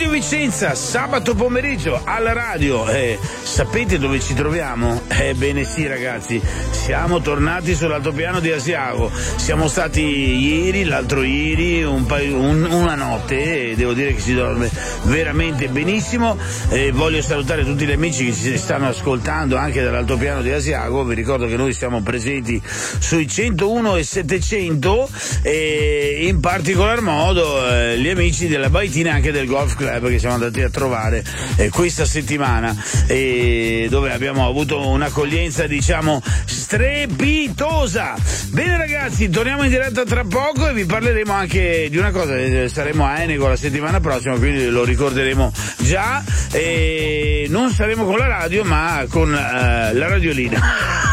Vicenza, sabato pomeriggio alla radio. Sapete dove ci troviamo? Bene sì ragazzi, siamo tornati sull'altopiano di Asiago. Siamo stati ieri, l'altro ieri, una notte, e devo dire che si dorme veramente benissimo. Voglio salutare tutti gli amici che ci stanno ascoltando anche dall'altopiano di Asiago. Vi ricordo che noi siamo presenti sui 101 e 700 e in particolar modo gli amici della Baitina, anche del Golf Club, che siamo andati a trovare questa settimana, dove abbiamo avuto un'accoglienza diciamo strepitosa. Bene ragazzi, torniamo in diretta tra poco e vi parleremo anche di una cosa. Saremo a Enego la settimana prossima, quindi lo ricorderemo già, e non saremo con la radio ma con la radiolina.